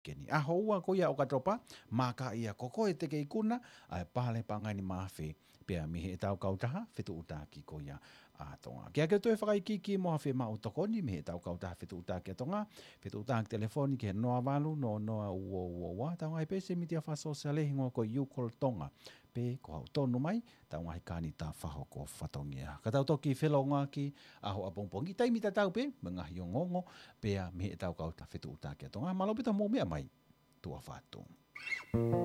keni. A houa ko ia o katropa, maka ia koko e te kei kuna, ai pahale pangai ni mawhi, pia mihi e tau kautaha, whetu utaki ko ia a tonga. Kia ke toi whakaikiki mo hawhi ma utokoni, mihi e tau kautaha whetu utaki a tonga, whetu utaki telefoni ke noa walu, noa ua, tau ngai pese mitia whaso se alehingo ko Yukol Tonga, pe ko hau tonu mai, tau ngai kani ta whaho ko whatongia. Ka tau toki whelonga ki, aho a pongpongi, taimi ta tau pe, mga hio ngongo, pea mihi e tau kautaha whetu utaki a tonga, malopita mō mea mai, tua whātua.